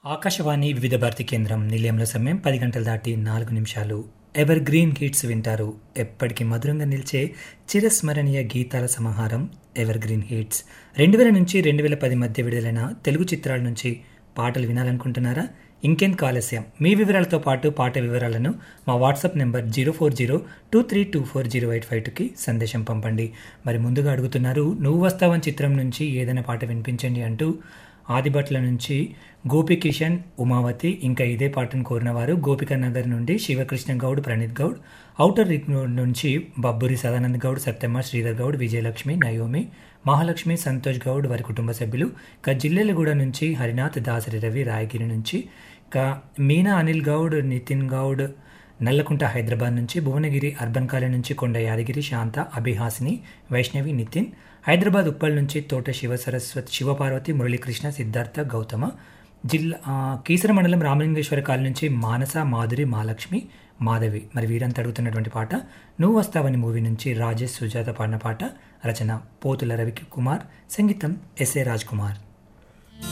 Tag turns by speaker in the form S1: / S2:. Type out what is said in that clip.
S1: ఆకాశవాణి వివిధ భారతి కేంద్రం నిలయంలో సమయం 10 గంటలు దాటి 4 నిమిషాలు. ఎవర్ గ్రీన్ హిట్స్ వింటారు. ఎప్పటికీ మధురంగా నిలిచే చిరస్మరణీయ గీతాల సమాహారం ఎవర్ గ్రీన్ హిట్స్. 2000 నుంచి 2010 మధ్య విడుదలైన తెలుగు చిత్రాల నుంచి పాటలు వినాలనుకుంటున్నారా? ఇంకెందుకు ఆలస్యం, మీ వివరాలతో పాటు పాట వివరాలను మా వాట్సాప్ నెంబర్ 0402324085కి సందేశం పంపండి. మరి ముందుగా అడుగుతున్నారు, నువ్వు వస్తావని చిత్రం నుంచి ఏదైనా పాట వినిపించండి అంటూ ఆదిభట్ల నుంచి గోపికిషన్, ఉమావతి, ఇంకా ఇదే పాటను కోరిన వారు గోపికా నగర్ నుండి Sivakrishna Goud, Praneeth Goud, outer ring road నుంచి బబ్బూరి సదానంద్ గౌడ్, సత్యమ్మ, శ్రీధర్ గౌడ్, విజయలక్ష్మి, నయోమి, మహాలక్ష్మి, సంతోష్ గౌడ్ వారి కుటుంబ సభ్యులు, జిల్లెలగూడ నుంచి హరినాథ్, దాసరి రవి, రాయగిరి నుంచి మీనా అనిల్ గౌడ్, నితిన్ గౌడ్, నల్లకుంట హైదరాబాద్ నుంచి, భువనగిరి అర్బన్ కాలనీ నుంచి కొండ యాదగిరి, శాంత, అభిహాసిని, వైష్ణవి, నితిన్, హైదరాబాద్ ఉప్పల్ నుంచి తోట శివపార్వతి, మురళీకృష్ణ, సిద్ధార్థ, గౌతమ, జిల్లా కీసర మండలం రామలింగేశ్వర కాలనీ నుంచి మానస, మాధురి, మహాలక్ష్మి, మాధవి. మరి వీరంతా అడుగుతున్నటువంటి పాట నువ్వు వస్తావని మూవీ నుంచి రాజేష్ సుజాత పాడిన పాట. రచన పోతుల రవి కుమార్, సంగీతం ఎస్ఏ రాజ్ కుమార్.